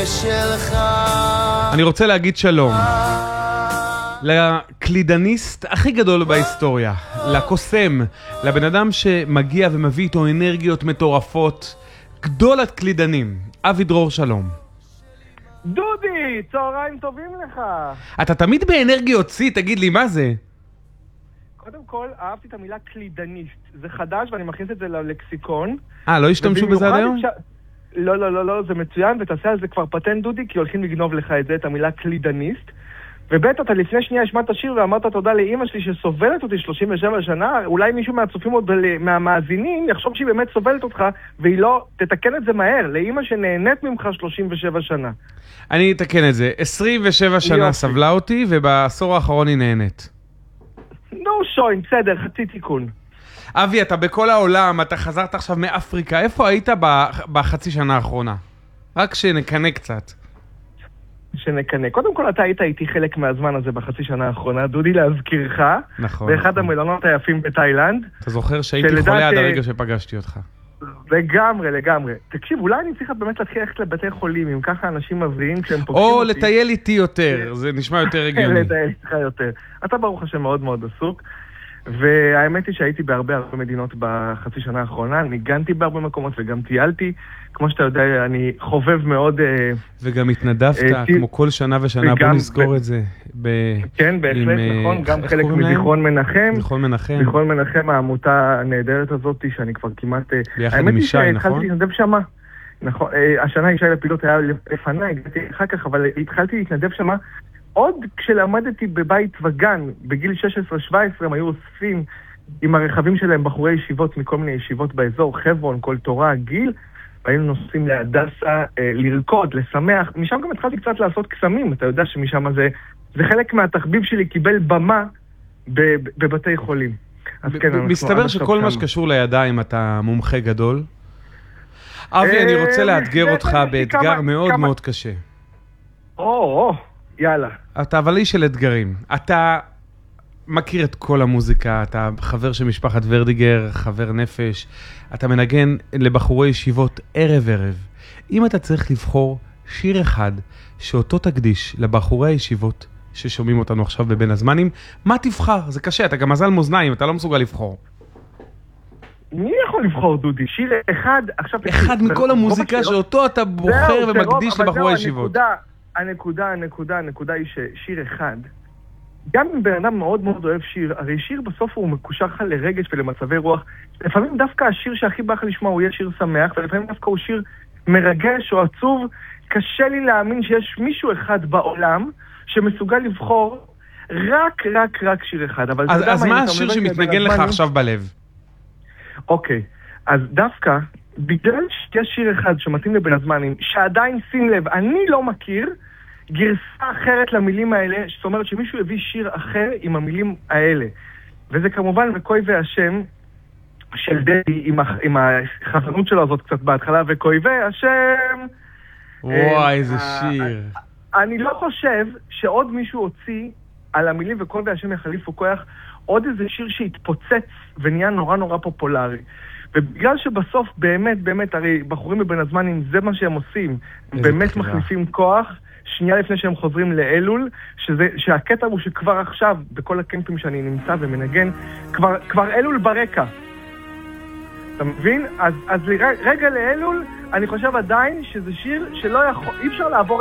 שלך. אני רוצה להגיד שלום לקלידניסט הכי גדול בהיסטוריה, לקוסם, לבן אדם שמגיע ומביא איתו אנרגיות מטורפות, גדול הקלידנים, אבי דרור, שלום. דודי, צהריים טובים לך. אתה תמיד באנרגיות צי, תגיד לי, מה זה? קודם כל, אהבתי את המילה קלידניסט. זה חדש ואני מכניס את זה ללקסיקון. לא השתמשו בזה עד היום? לא, זה מצוין, ותעשה על זה כבר פטנט, דודי, כי הולכים לגנוב לך את זה, את המילה קלידניסט. ובית, אתה לפני שנייה השמעת שיר ואמרת תודה לאמא שלי שסובלת אותי 37 שנה, אולי מישהו מהצופים עוד מהמאזינים יחשוב שהיא באמת סובלת אותך, והיא לא, תתקן את זה מהר, לאמא שנהנית ממך 37 שנה. אני אתקן את זה, 27 שנה סבלה אותי, ובעשור האחרון היא נהנית. נו שוין, בסדר, חצי תיקון. אבי, אתה בכל העולם, אתה חזרת עכשיו מאפריקה, איפה היית בחצי שנה האחרונה? רק שנקנה קצת. שנקנה. קודם כל אתה היית איתי חלק מהזמן הזה בחצי שנה האחרונה, דודי, להזכירך, נכון, באחד נכון. המלונות היפים בתאילנד. אתה זוכר שהייתי חולה עד הרגע שפגשתי אותך. לגמרי. תקשיב, אולי אני צריך באמת להתחיל ללכת לבתי חולים, אם ככה אנשים מבריאים כשהם פוגשים או אותי. לטייל איתי יותר, זה נשמע יותר הגיוני. לטייל איתך יותר. אתה ברוך השם מאוד מאוד עסוק, והאמת היא שהייתי בהרבה מדינות בחצי שנה האחרונה, ניגנתי בהרבה מקומות וגם טיילתי. כמו שאתה יודע, אני חובב מאוד... וגם התנדבת, כמו כל שנה ושנה, בוא נסגור את זה. כן, בהחלט, נכון, גם חלק מזיכרון מנחם. זיכרון מנחם, העמותה הנהדרת הזאת, שאני כבר כמעט... ביחד עם ישי, נכון? התחלתי להתנדב שמה. נכון, השנה ישי לפעילות היה לפניי, הגעתי אחר כך, אבל התחלתי להתנדב שמה. עוד כשלמדתי בבית וגן, בגיל 16-17, הם היו אוספים עם הרכבים שלהם בחורי ישיבות מכל מיני ישיבות באזור, חברון, כל תורה, גיל, והיינו נוסעים להדסה לרקוד, לשמח. משם גם התחלתי קצת לעשות קסמים, אתה יודע שמשם זה חלק מהתחביב שלי, קיבל במה בבתי חולים. מסתבר שכל מה שקשור לידיים אתה מומחה גדול. אבי, אני רוצה לאתגר אותך באתגר מאוד מאוד קשה. יאללה. אתה אבל איש של אתגרים. אתה מכיר את כל המוזיקה, אתה חבר של משפחת ורדיגר, חבר נפש, אתה מנגן לבחורי ישיבות ערב. אם אתה צריך לבחור שיר אחד שאותו תקדיש לבחורי הישיבות ששומעים אותנו עכשיו בבין הזמנים, מה תבחר? זה קשה, אתה גם מזל מאזניים, אתה לא מסוגל לבחור. מי יכול לבחור, דודי? שיר אחד, עכשיו... אחד מכל המוזיקה שאותו אתה בוחר ומקדיש לבחורי ישיבות. הנקודה היא ששיר אחד, גם אם בן אדם מאוד מאוד אוהב שיר, הרי שיר בסוף הוא מקושר לך לרגש ולמצבי רוח. לפעמים דווקא השיר שהכי בא לך לשמוע הוא יהיה שיר שמח, ולפעמים דווקא הוא שיר מרגש או עצוב. קשה לי להאמין שיש מישהו אחד בעולם שמסוגל לבחור רק שיר אחד. אז מה השיר שמתנגן לך עכשיו בלב? אוקיי, אז דווקא בגלל שיש שיר אחד שמתאים לבין הזמנים, שעדיין, שים לב, אני לא מכיר גרסה אחרת למילים האלה, זאת אומרת שמישהו הביא שיר אחר עם המילים האלה. וזה כמובן וקוי והשם של דדי עם החזנות שלו הזאת קצת בהתחלה, וקוי והשם. וואי, איזה שיר. אני לא חושב שעוד מישהו הוציא על המילים וקוי והשם יחליפו כוח עוד איזה שיר שהתפוצץ ונהיה נורא פופולרי. ובגלל שבסוף באמת, הרי בחורים בבין הזמנים זה מה שהם עושים, הם באמת מחליפים כוח שנייה לפני שהם חוזרים לאלול, שהקטע הוא שכבר עכשיו, בכל הקמפים שאני נמצא ומנגן, כבר אלול ברקע. אתה מבין? אז רגע לאלול, אני חושב עדיין שזה שיר שלא יכול, אי אפשר לעבור